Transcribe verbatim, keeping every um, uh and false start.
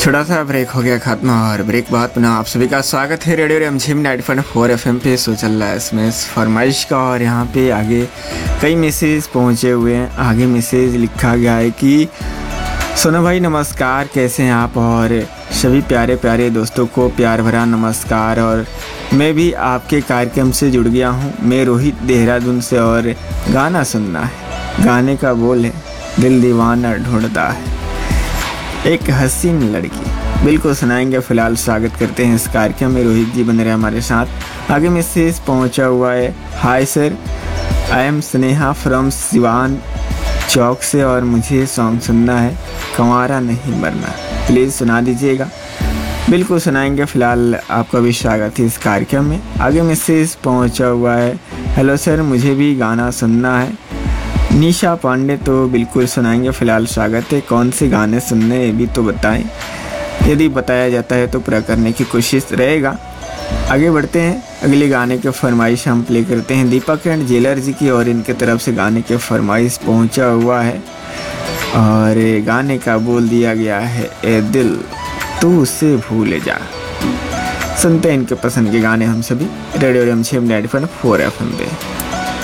छोटा सा ब्रेक हो गया खत्म और ब्रेक बाद पुनः आप सभी का स्वागत है रेडियो रिमझिम ninety point four F M पे। सो चल रहा है इसमें फरमाइश का और यहाँ पे आगे कई मैसेज पहुँचे हुए हैं। आगे मैसेज लिखा गया है कि सोना भाई नमस्कार, कैसे हैं आप, और सभी प्यारे प्यारे दोस्तों को प्यार भरा नमस्कार। और मैं भी आपके कार्यक्रम से जुड़ गया हूँ। मैं रोहित देहरादून से और गाना सुनना है, गाने का बोल है दिल दीवाना ढूंढता है, एक हसीन लड़की। बिल्कुल सुनाएंगे। फिलहाल स्वागत करते हैं इस कार्यक्रम में, रोहित जी बन रहे हमारे साथ। आगे मैसेज पहुंचा हुआ है, hi sir, I am Sneha from Siwan चौक से और मुझे सॉन्ग सुनना है कंवारा नहीं मरना, प्लीज़ सुना दीजिएगा। बिल्कुल सुनाएंगे। फ़िलहाल आपका भी स्वागत है इस कार्यक्रम में। आगे मैसेज पहुंचा हुआ है, हेलो सर, मुझे भी गाना सुनना है निशा पांडे, तो बिल्कुल सुनाएंगे। फ़िलहाल स्वागत है। कौन से गाने सुनने ये भी तो बताएं, यदि बताया जाता है तो पूरा करने की कोशिश रहेगा। आगे बढ़ते हैं, अगले गाने के फरमाइश हम प्ले करते हैं दीपक एंड जेलर जी की, और इनके तरफ से गाने के फरमाइश पहुंचा हुआ है और गाने का बोल दिया गया है, ए दिल तू उसे भूल जा। सुनते हैं इनके पसंद के गाने हम सभी रेडियो रिमझिम ninety point four F M पे।